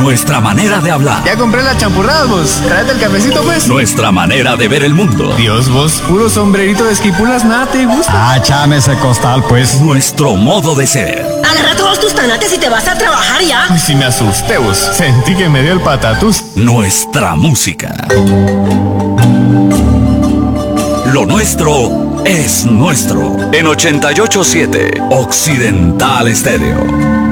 Nuestra manera de hablar. Ya compré las champurradas, vos. Tráete el cafecito, pues. Nuestra manera de ver el mundo. Dios, vos, puro sombrerito de esquipulas, nada te gusta. Ah, chame ese costal, pues. Nuestro modo de ser. Agarra todos tus tanates y te vas a trabajar ya. Ay, si me asusté, vos. Sentí que me dio el patatús. Nuestra música. Lo nuestro es nuestro. En 88.7 Occidental Estéreo.